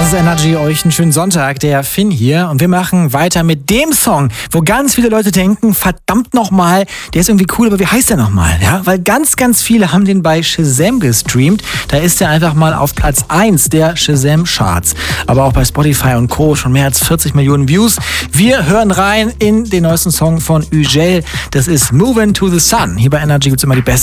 Das ist Energy, euch einen schönen Sonntag, der Finn hier. Und wir machen weiter mit dem Song, wo ganz viele Leute denken, verdammt nochmal, der ist irgendwie cool, aber wie heißt der nochmal? Ja, weil ganz, ganz viele haben den bei Shazam gestreamt. Da ist er einfach mal auf Platz 1 der Shazam-Charts. Aber auch bei Spotify und Co. schon mehr als 40 Millionen Views. Wir hören rein in den neuesten Song von Ugel. Das ist Movin' to the Sun. Hier bei Energy gibt's immer die besten